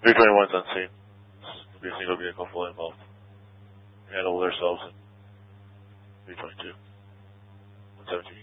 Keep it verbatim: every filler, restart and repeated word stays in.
three twenty-one's on scene. This will be a single vehicle fully involved. Handle ourselves in three twenty-two. one seventeen.